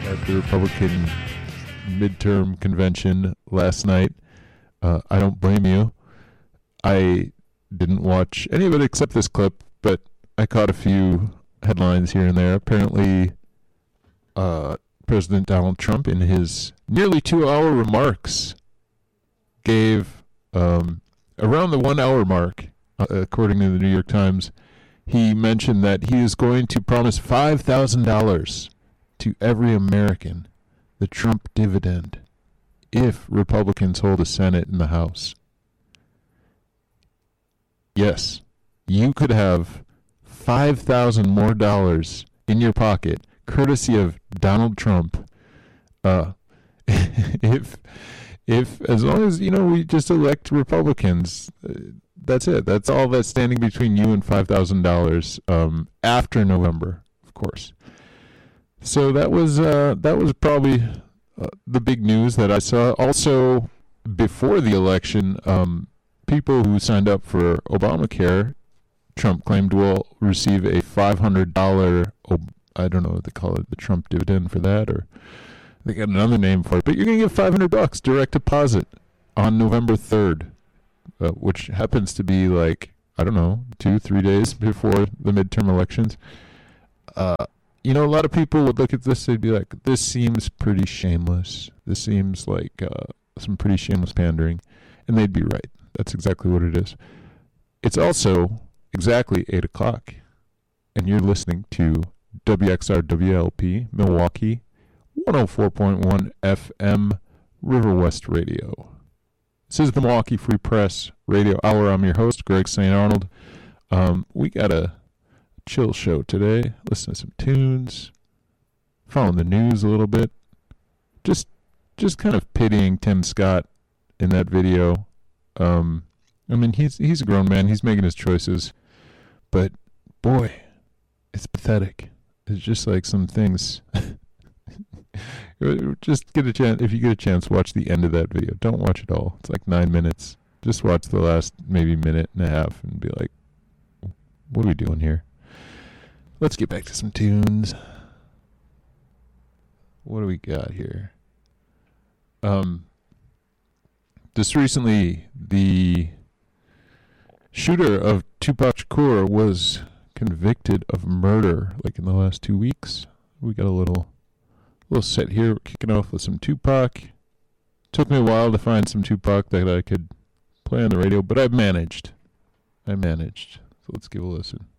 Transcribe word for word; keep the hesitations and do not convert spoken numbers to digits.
at the Republican midterm convention last night. Uh, I don't blame you. I didn't watch any of it except this clip, but I caught a few headlines here and there. Apparently, uh, President Donald Trump, in his nearly two-hour remarks, gave um, around the one-hour mark, uh, according to the New York Times, he mentioned that he is going to promise five thousand dollars to every American, the Trump dividend, if Republicans hold a Senate and the House. Yes, you could have five thousand dollars more dollars in your pocket, courtesy of Donald Trump, uh, if, if, as long as, you know, we just elect Republicans, uh, that's it. That's all that's standing between you and five thousand dollars um, after November, of course. So that was uh, that was probably uh, the big news that I saw. Also, before the election, um, people who signed up for Obamacare, Trump claimed will receive a five hundred dollars, ob- I don't know what they call it, the Trump dividend for that, or they got another name for it. But you're going to get five hundred bucks direct deposit on November third. Uh, which happens to be like, I don't know, two, three days before the midterm elections. Uh, you know, a lot of people would look at this, they'd be like, this seems pretty shameless. This seems like uh, some pretty shameless pandering. And they'd be right. That's exactly what it is. It's also exactly eight o'clock. And you're listening to W X R W L P, Milwaukee, one oh four point one F M, River West Radio. This is the Milwaukee Free Press Radio Hour. I'm your host, Greg Saint Arnold. Um, we got a chill show today. Listen to some tunes, following the news a little bit. Just, just kind of pitying Tim Scott in that video. Um, I mean, he's he's a grown man. He's making his choices, but boy, it's pathetic. It's just like some things. Just get a chance. If you get a chance, watch the end of that video. Don't watch it all. It's like nine minutes. Just watch the last maybe minute and a half and be like, what are we doing here? Let's get back to some tunes. What do we got here? Um, just recently, the shooter of Tupac Shakur was convicted of murder, like in the last two weeks. We got a little... We'll sit here kicking off with some Tupac. Took me a while to find some Tupac that I could play on the radio, but I've managed. I managed. So let's give a listen.